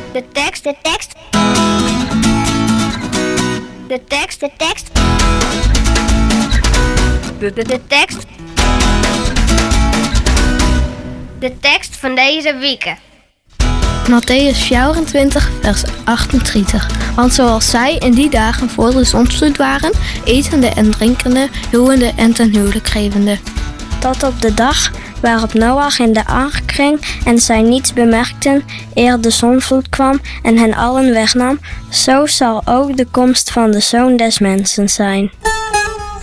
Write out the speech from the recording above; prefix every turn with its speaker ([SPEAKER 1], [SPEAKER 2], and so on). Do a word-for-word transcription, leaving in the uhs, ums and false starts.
[SPEAKER 1] De tekst, de tekst. De tekst, de tekst. De, de, de tekst. De tekst van deze weken.
[SPEAKER 2] Matthäus vierentwintig, vers achtentwintig. Want zoals zij in die dagen voor de zondvloed waren, etende en drinkende, huwende en ten huwelijk gevende.
[SPEAKER 3] Tot op de dag waarop Noach in de ark ging en zij niets bemerkten, eer de zondvloed kwam en hen allen wegnam, zo zal ook de komst van de Zoon des Mensen zijn.